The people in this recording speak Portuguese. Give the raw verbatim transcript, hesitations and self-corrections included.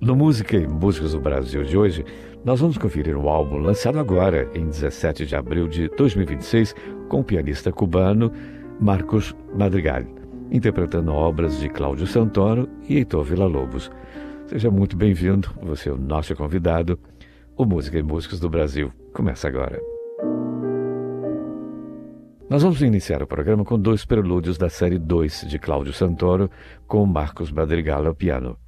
No Música e Músicas do Brasil de hoje, nós vamos conferir um álbum lançado agora, em dezessete de abril de dois mil e vinte e seis, com o pianista cubano Marcos Madrigal, interpretando obras de Cláudio Santoro e Heitor Villa-Lobos. Seja muito bem-vindo, você é o nosso convidado. O Música e Músicas do Brasil começa agora. Nós vamos iniciar o programa com dois prelúdios da série dois de Cláudio Santoro, com Marcos Madrigal ao piano.